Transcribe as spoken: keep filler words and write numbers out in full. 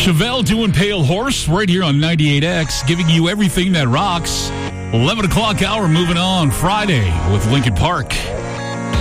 Chevelle doing Pale Horse right here on ninety-eight X, giving you everything that rocks. eleven o'clock hour moving on Friday with Linkin Park.